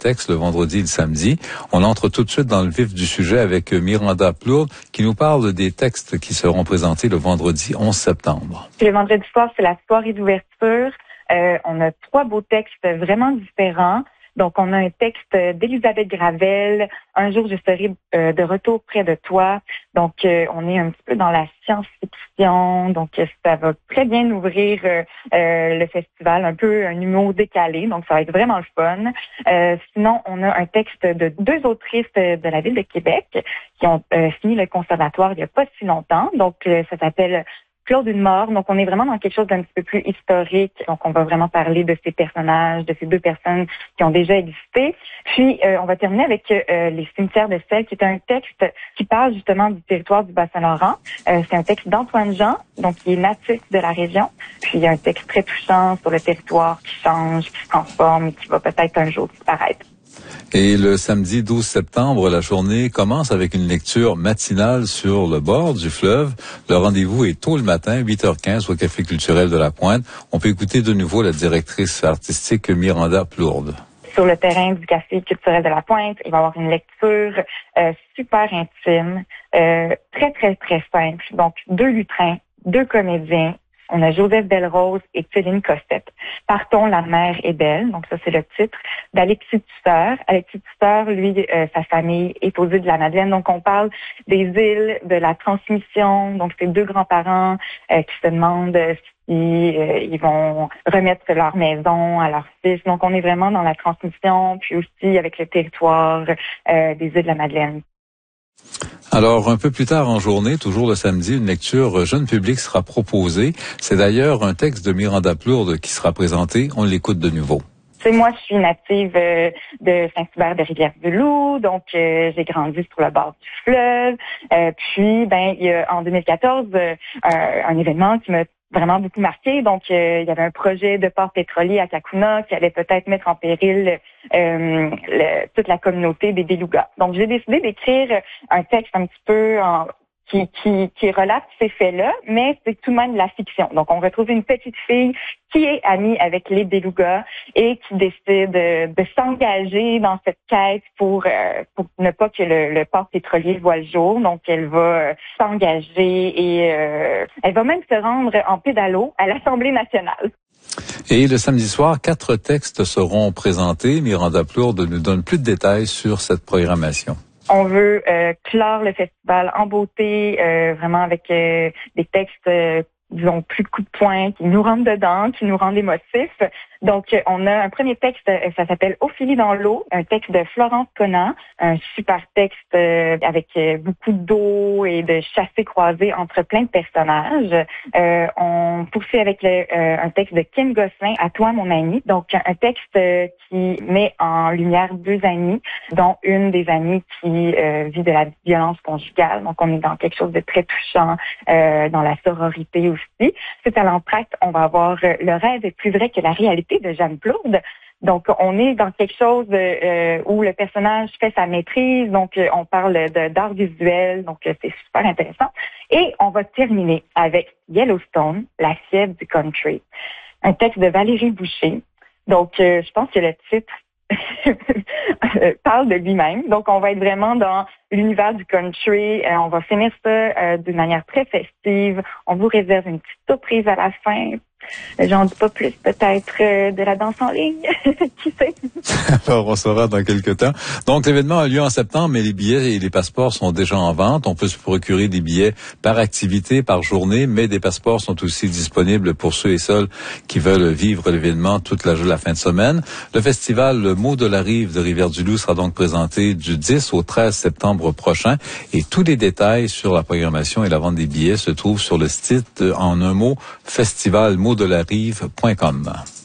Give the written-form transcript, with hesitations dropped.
textes le vendredi et le samedi. On entre tout de suite dans le vif du sujet avec Miranda Plourde qui nous parle des textes qui seront présentés le vendredi 11 septembre. Le vendredi soir, c'est la soirée d'ouverture. On a 3 beaux textes vraiment différents. Donc, on a un texte d'Elisabeth Gravel, « Un jour, je serai de retour près de toi ». Donc, on est un petit peu dans la science-fiction. Donc, ça va très bien ouvrir le festival, un peu un humour décalé. Donc, ça va être vraiment le fun. Sinon, on a un texte de 2 autrices de la Ville de Québec qui ont fini le conservatoire il n'y a pas si longtemps. Donc, ça s'appelle Claude d'une mort. Donc, on est vraiment dans quelque chose d'un petit peu plus historique. Donc, on va vraiment parler de ces personnages, de ces 2 personnes qui ont déjà existé. Puis, on va terminer avec Les cimetières de sel, qui est un texte qui parle justement du territoire du Bas-Saint-Laurent. C'est un texte d'Antoine Jean, donc qui est natif de la région. Puis, il y a un texte très touchant sur le territoire qui change, qui se transforme et qui va peut-être un jour disparaître. Et le samedi 12 septembre, la journée commence avec une lecture matinale sur le bord du fleuve. Le rendez-vous est tôt le matin, 8h15 au Café culturel de la Pointe. On peut écouter de nouveau la directrice artistique Miranda Plourde. Sur le terrain du Café culturel de la Pointe, il va y avoir une lecture super intime, très, très, très simple. Donc, 2 lutrins, 2 comédiens. On a Joseph Belrose et Céline Cossette. Partons, la mer est belle. Donc, ça, c'est le titre d'Alexis Tusseur. Alexis Tusseur, lui, sa famille est aux îles de la Madeleine. Donc, on parle des îles, de la transmission. Donc, c'est 2 grands-parents qui se demandent si ils vont remettre leur maison à leur fils. Donc, on est vraiment dans la transmission, puis aussi avec le territoire des îles de la Madeleine. Alors, un peu plus tard en journée, toujours le samedi, une lecture jeune public sera proposée. C'est d'ailleurs un texte de Miranda Plourde qui sera présenté. On l'écoute de nouveau. Moi, je suis native de Saint-Hubert de Rivière-du-Loup, donc j'ai grandi sur le bord du fleuve. Puis, il y a en 2014 un événement qui m'a vraiment beaucoup marqué. Donc, il y avait un projet de port pétrolier à Cacouna qui allait peut-être mettre en péril toute la communauté des Belugas. Donc, j'ai décidé d'écrire un texte un petit peu qui relate ces faits-là, mais c'est tout de même de la fiction. Donc, on retrouve une petite fille qui est amie avec les Belugas et qui décide de s'engager dans cette quête pour ne pas que le port pétrolier voit le jour. Donc, elle va s'engager et elle va même se rendre en pédalo à l'Assemblée nationale. Et le samedi soir, 4 textes seront présentés. Miranda Plourde nous donne plus de détails sur cette programmation. On veut clore le festival en beauté, vraiment avec des textes, disons, plus coup de poing, qui nous rentrent dedans, qui nous rendent émotifs. Donc, on a un premier texte, ça s'appelle Ophélie dans l'eau, un texte de Florence Conan, un super texte avec beaucoup d'eau et de chassés-croisés entre plein de personnages. On poursuit avec un texte de Kim Gosselin, À toi, mon ami. Donc, un texte qui met en lumière 2 amies, dont une des amies qui vit de la violence conjugale. Donc, on est dans quelque chose de très touchant, dans la sororité aussi. Suite à l'entracte, on va avoir Le rêve est plus vrai que la réalité de Jeanne Plourde. Donc, on est dans quelque chose où le personnage fait sa maîtrise. Donc, on parle d'art visuel. Donc, c'est super intéressant. Et on va terminer avec Yellowstone, la fièvre du country. Un texte de Valérie Boucher. Donc, je pense que le titre parle de lui-même. Donc, on va être vraiment dans l'univers du country. On va finir ça d'une manière très festive. On vous réserve une petite surprise à la fin. J'en dis pas plus, peut-être de la danse en ligne. Qui sait? Alors, on saura dans quelques temps. Donc, l'événement a lieu en septembre, mais les billets et les passeports sont déjà en vente. On peut se procurer des billets par activité, par journée, mais des passeports sont aussi disponibles pour ceux et celles qui veulent vivre l'événement toute la fin de semaine. Le festival Le Mot de la Rive de Rivière-du-Loup sera donc présenté du 10 au 13 septembre prochain. Et tous les détails sur la programmation et la vente des billets se trouvent sur le site, en un mot, festivalmotdelarive.com.